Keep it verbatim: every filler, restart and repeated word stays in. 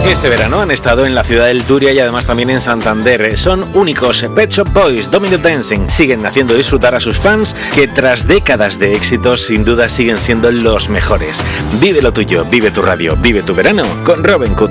Este verano han estado en la ciudad del Turia y además también en Santander. Son únicos. Pet Shop Boys, Domino Dancing, siguen haciendo disfrutar a sus fans que tras décadas de éxitos sin duda siguen siendo los mejores. Vive lo tuyo, vive tu radio, vive tu verano con Robin Coots.